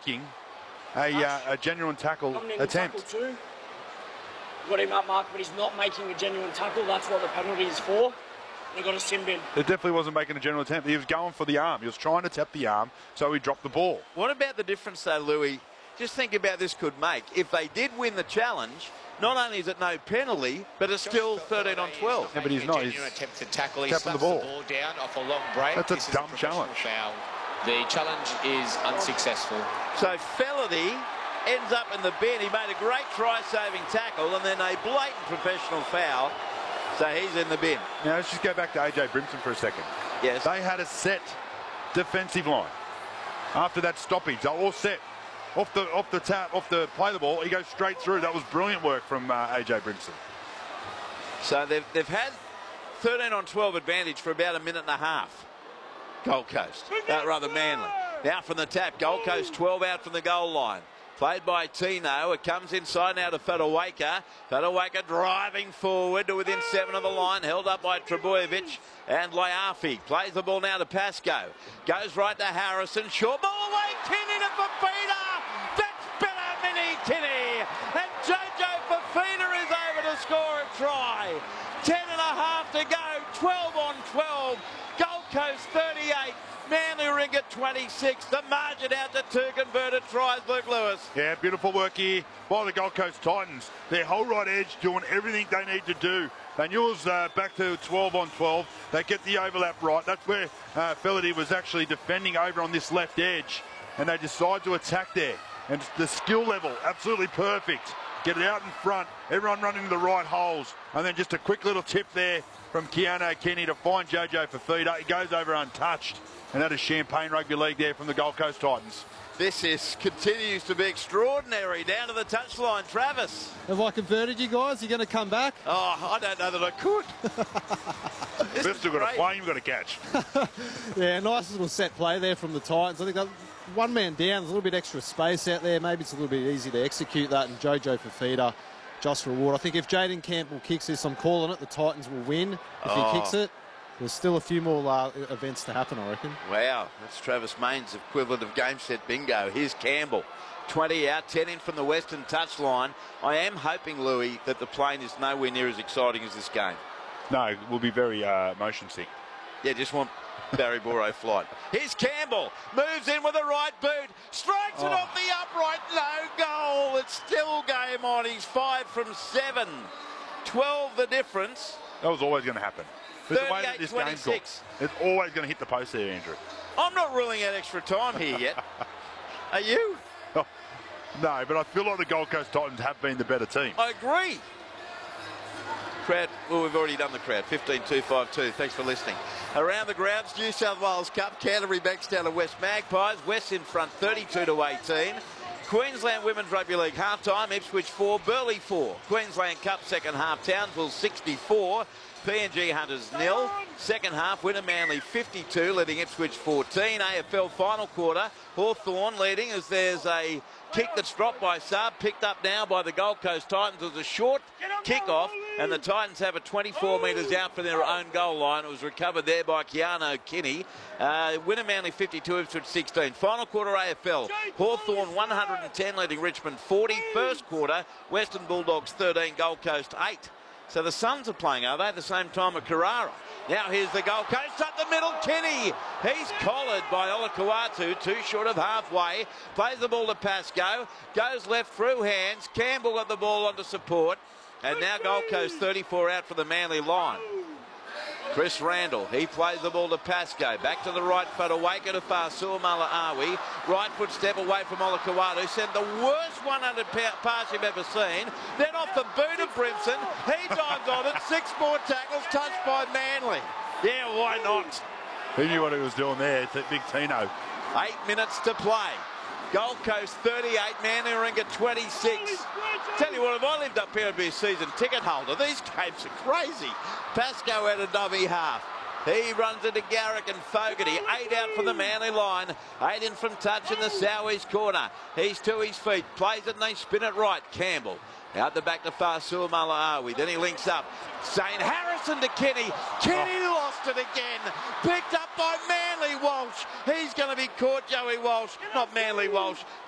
making a genuine tackle attempt. Tackle got him up, Mark, but he's not making a genuine tackle. That's what the penalty is for. They got a sin bin. It definitely wasn't making a genuine attempt. He was going for the arm. He was trying to tap the arm, so he dropped the ball. What about the difference, though, Louis? Just think about this could make. If they did win the challenge, not only is it no penalty, but it's still 13 on 12. Yeah, but he's not. He's attempt to tackle. He tapping the ball down off a long break. That's a dumb challenge. Foul. The challenge is unsuccessful. So Felity ends up in the bin. He made a great try-saving tackle, and then a blatant professional foul. So he's in the bin. Now let's just go back to AJ Brimson for a second. Yes. They had a set defensive line. After that stoppage, they're all set. Off the play the ball, he goes straight through. That was brilliant work from AJ Brimson. So they've had 13 on 12 advantage for about a minute and a half. Gold Coast, rather Manly. Now from the tap, Gold Coast 12 out from the goal line. Played by Tino. It comes inside now to Fedorwaka. Fedorwaka driving forward to within 7 of the line. Held up by Trebojevic and Laiafi. Plays the ball now to Pascoe. Goes right to Harrison. Short ball away. Tinney to Fafita. That's better, Mini Tinney. And Jojo Fafita is over to score a try. 10 and a half to go. 12 on 12. Gold Coast 38. Manly Ringgit 26. The margin out to 2 converted tries, Luke Lewis. Yeah, beautiful work here by the Gold Coast Titans. Their whole right edge doing everything they need to do. They knew it was back to 12 on 12. They get the overlap right. That's where Felity was actually defending over on this left edge. And they decide to attack there. And the skill level, absolutely perfect. Get it out in front. Everyone running to the right holes. And then just a quick little tip there from Keanu Kenny to find Jojo Fafita. He goes over untouched. And that is Champagne Rugby League there from the Gold Coast Titans. This continues to be extraordinary. Down to the touchline, Travis. Have I converted you guys? Are you going to come back? Oh, I don't know that I could. We've still got a play, you've got a catch. Yeah, nice little set play there from the Titans. I think that one man down, there's a little bit extra space out there. Maybe it's a little bit easy to execute that. And Jojo Fafita, just reward. I think if Jaden Campbell kicks this, I'm calling it, the Titans will win. If he kicks it, there's still a few more events to happen, I reckon. Wow, that's Travis Main's equivalent of game set bingo. Here's Campbell. 20 out, 10 in from the western touchline. I am hoping, Louis, that the plane is nowhere near as exciting as this game. No, we'll be very motion sick. Yeah, just want Barry Boro flight. Here's Campbell. Moves in with a right boot. Strikes it off the upright. No goal. It's still game on. He's 5 from 7. 12 the difference. That was always going to happen. With the way that this game's gone, it's always going to hit the post there, Andrew. I'm not ruling out extra time here yet. Are you? Oh, no, but I feel like the Gold Coast Titans have been the better team. I agree. Crowd, well, we've already done the crowd. 15-252. Thanks for listening. Around the grounds, New South Wales Cup. Canterbury Bankstown to West Magpies. West in front, 32-18. Queensland Women's Rugby League half-time. Ipswich 4, Burleigh 4. Queensland Cup second half. Townsville 64. PNG Hunters 0. Second half, Winner Manly 52, leading Ipswich 14. AFL final quarter, Hawthorn leading as there's a kick that's dropped by Saab, picked up now by the Gold Coast Titans. It was a short kick-off, and the Titans have it 24 metres out from their own goal line. It was recovered there by Keanu Kenny. Winner Manly 52, Ipswich 16. Final quarter AFL, Hawthorn 110, leading Richmond 40. First quarter, Western Bulldogs 13, Gold Coast 8. So the Suns are playing, are they, at the same time at Carrara? Now here's the Gold Coast up the middle, Kenny. He's collared by Olakau'atu, too short of halfway. Plays the ball to Pascoe, goes left through hands. Campbell got the ball onto support. And now Gold Coast 34 out for the Manly line. Chris Randall, he plays the ball to Pascoe. Back to the right, Fedorwaka to Fasua Malaawi. Right foot step away from Olakau'atu. Sent the worst 100 pass you've ever seen. Then off the boot of Brimson. He dives on it. 6 more tackles, touched by Manly. Yeah, why not? He knew what he was doing there. It's Big Tino. 8 minutes to play. Gold Coast 38, Manly Ringgit 26. Tell you what, if I lived up here, I'd be a season ticket holder. These games are crazy. Pascoe at a dummy half. He runs into Garrick and Fogarty. 8 out for the Manly line. 8 in from touch in the southeast corner. He's to his feet. Plays it and they spin it right. Campbell. Out the back to Fasua Malaawi. Then he links up. St. Harrison to Kenny. Kenny lost it again. Picked up by Manly Walsh. He's going to be caught, Joey Walsh. Not Manly Walsh.